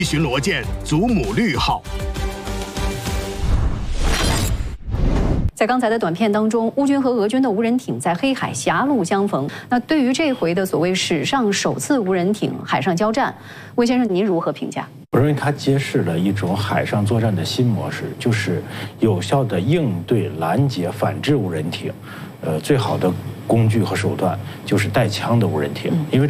巡逻舰祖母绿号。 在刚才的短片当中，乌军和俄军的无人艇在黑海狭路相逢。那对于这回的所谓史上首次无人艇海上交战，魏先生您如何评价？ 我认为它揭示了一种海上作战的新模式，就是有效的应对拦截反制无人艇，最好的工具和手段就是带枪的无人艇，因为